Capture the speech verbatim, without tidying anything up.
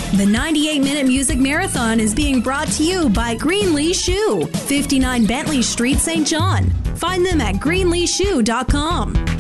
The ninety-eight minute Music Marathon is being brought to you by Greenlee Shoe, fifty-nine Bentley Street, Saint John. Find them at greenlee shoe dot com.